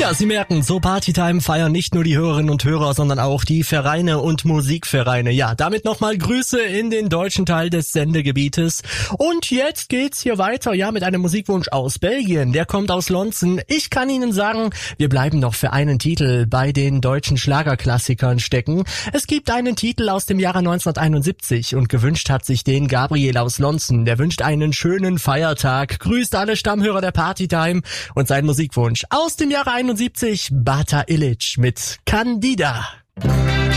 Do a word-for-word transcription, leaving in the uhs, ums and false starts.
Ja, Sie merken, so Partytime feiern nicht nur die Hörerinnen und Hörer, sondern auch die Vereine und Musikvereine. Ja, damit nochmal Grüße in den deutschen Teil des Sendegebietes. Und jetzt geht's hier weiter, ja, mit einem Musikwunsch aus Belgien. Der kommt aus Lonzen. Ich kann Ihnen sagen, wir bleiben noch für einen Titel bei den deutschen Schlagerklassikern stecken. Es gibt einen Titel aus dem Jahre neunzehnhunderteinundsiebzig und gewünscht hat sich den Gabriel aus Lonzen. Der wünscht einen schönen Feiertag, grüßt alle Stammhörer der Partytime und sein Musikwunsch aus dem Jahre einundsiebzig, Bata Illich mit Candida.